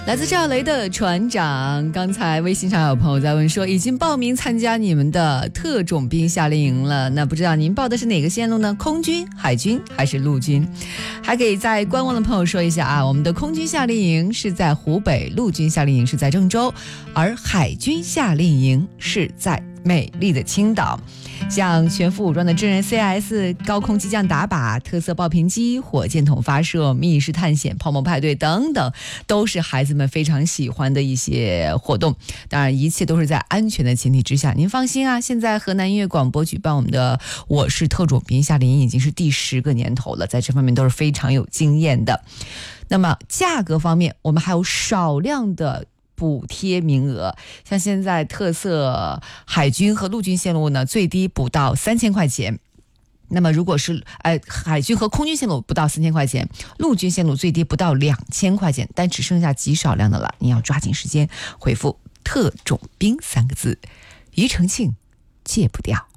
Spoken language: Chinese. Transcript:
来自赵雷的船长。刚才微信上有朋友在问说，已经报名参加你们的特种兵夏令营了，那不知道您报的是哪个线路呢？空军、海军还是陆军？还给在观望的朋友说一下啊，我们的空军夏令营是在湖北，陆军夏令营是在郑州，而海军夏令营是在美丽的青岛。像全副武装的真人 CS、 高空机降打靶、特色爆屏机、火箭筒发射、密室探险、泡沫派对等等，都是孩子们非常喜欢的一些活动。当然一切都是在安全的前提之下，您放心啊，现在河南音乐广播举办我们的我是特种兵夏令营已经是第10个年头了，在这方面都是非常有经验的。那么价格方面，我们还有少量的补贴名额，像现在特色海军和陆军线路呢，最低补到3000块钱。那么如果是海军和空军线路不到3000块钱，陆军线路最低不到2000块钱，但只剩下极少量的了，你要抓紧时间回复特种兵3个字，庾澄庆戒不掉。